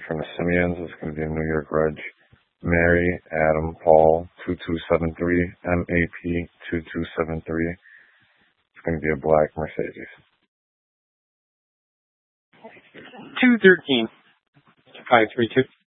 From the Simeons, it's going to be a New York Reg. Mary, Adam, Paul, 2273, MAP 2273. It's going to be a black Mercedes. 213. 532.